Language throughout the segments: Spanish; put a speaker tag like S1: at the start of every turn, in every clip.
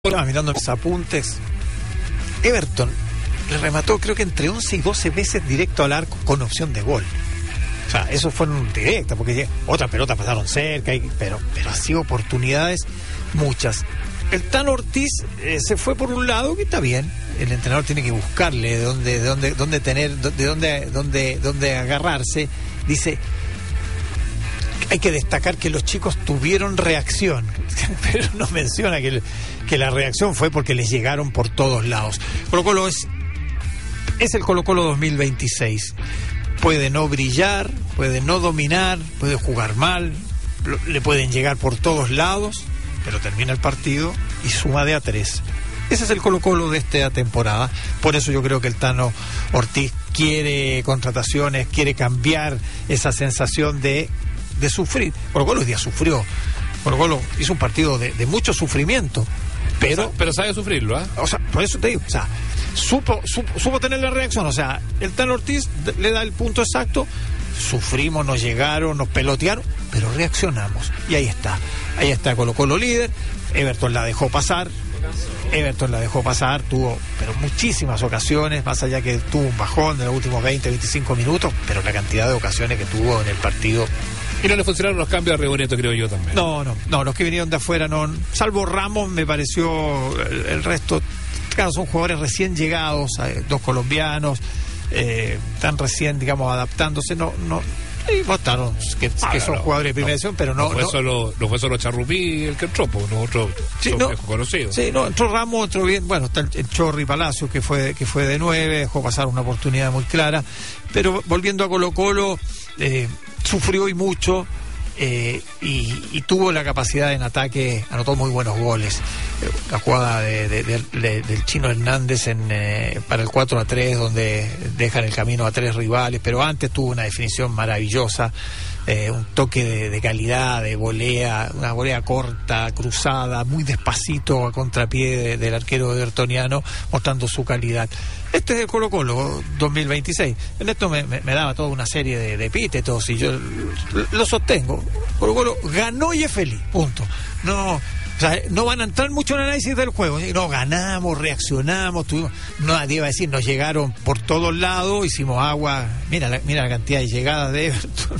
S1: Mirando mis apuntes, Everton le remató creo que entre 11 y 12 veces directo al arco con opción de gol. O sea, eso fueron directas, porque otras pelotas pasaron cerca, pero así oportunidades muchas. El Tan Ortiz se fue por un lado, que está bien. El entrenador tiene que buscarle de dónde agarrarse. Dice, hay que destacar que los chicos tuvieron reacción, pero no menciona que la reacción fue porque les llegaron por todos lados. Colo-Colo es el Colo-Colo 2026. Puede no brillar, puede no dominar, puede jugar mal, le pueden llegar por todos lados, pero termina el partido y suma de a 3. Ese es el Colo-Colo de esta temporada. Por eso yo creo que el Tano Ortiz quiere contrataciones, quiere cambiar esa sensación de sufrir. Colo-Colo hoy día sufrió. Colo-Colo hizo un partido de mucho sufrimiento, pero
S2: sabe sufrirlo, ¿eh?
S1: O sea, por eso te digo, o sea, supo tener la reacción. O sea, el Tan Ortiz le da el punto exacto. Sufrimos, nos llegaron, nos pelotearon, pero reaccionamos. Y ahí está Colo-Colo líder. Everton la dejó pasar, tuvo pero muchísimas ocasiones, más allá que tuvo un bajón en los últimos 20-25 minutos, pero la cantidad de ocasiones que tuvo en el partido.
S2: Y no le funcionaron los cambios a Reboneto, creo yo también.
S1: No, los que vinieron de afuera no, salvo Ramos, me pareció el resto, claro, son jugadores recién llegados, dos colombianos, están recién, digamos, adaptándose, y votaron que son jugadores de primera división, pero no
S2: fue solo Charrupí el que entró, porque nosotros somos conocidos.
S1: Sí, entró Ramos, entró bien, bueno, está el Chorri Palacio que fue de 9, dejó pasar una oportunidad muy clara, pero volviendo a Colo-Colo, sufrió y mucho, y tuvo la capacidad en ataque, anotó muy buenos goles. La jugada del Chino Hernández para el 4-3, donde dejan el camino a 3 rivales, pero antes tuvo una definición maravillosa, un toque de calidad, de volea, una volea corta, cruzada, muy despacito a contrapié del arquero evertoniano, mostrando su calidad. Este es el Colo-Colo 2026. En esto me daba toda una serie de epítetos y yo lo sostengo. Colo-Colo ganó y es feliz, punto. No van a entrar mucho en análisis del juego. No, ganamos, reaccionamos, nadie va a decir, nos llegaron por todos lados, hicimos agua. Mira la cantidad de llegadas de Everton.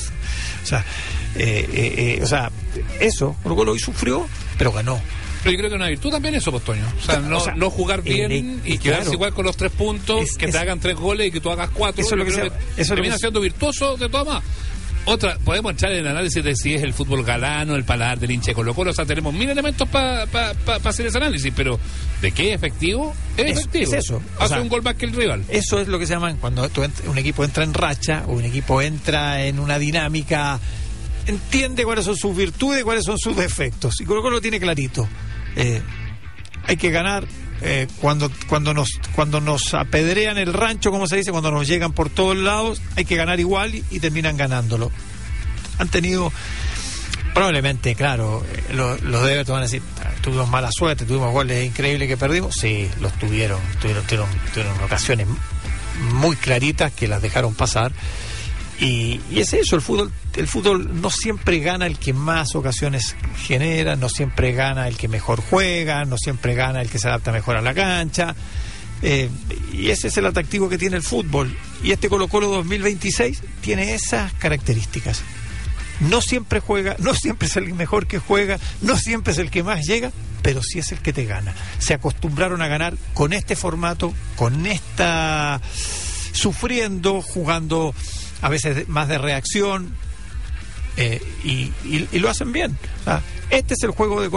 S1: Eso, Colo-Colo hoy sufrió, pero ganó.
S2: Pero yo creo que es una virtud también eso, Postoño. No jugar bien y quedarse claro, igual con los 3 puntos, te hagan 3 goles y que tú hagas 4.
S1: Eso es lo que
S2: termina siendo virtuoso de todas más. Podemos entrar en el análisis de si es el fútbol galano, el paladar del hincha de Colo-Colo. O sea, tenemos 1000 elementos para hacer ese análisis, pero ¿de qué es efectivo? Es efectivo.
S1: Es eso.
S2: Hace un gol más que el rival.
S1: Eso es lo que se llama cuando un equipo entra en racha, o un equipo entra en una dinámica, entiende cuáles son sus virtudes y cuáles son sus defectos. Y Colo-Colo lo tiene clarito. Hay que ganar cuando nos apedrean el rancho, como se dice, cuando nos llegan por todos lados, hay que ganar igual y terminan ganándolo. Han tenido, probablemente, claro, los de Everton van a decir, tuvimos mala suerte, tuvimos goles increíbles que perdimos. Sí, los tuvieron ocasiones muy claritas que las dejaron pasar. Y es eso, el fútbol no siempre gana el que más ocasiones genera, no siempre gana el que mejor juega, no siempre gana el que se adapta mejor a la cancha, y ese es el atractivo que tiene el fútbol, y este Colo-Colo 2026 tiene esas características. No siempre juega, no siempre es el mejor que juega, no siempre es el que más llega, pero sí es el que te gana. Se acostumbraron a ganar con este formato, con esta, sufriendo, jugando a veces más de reacción, y lo hacen bien. Este es el juego de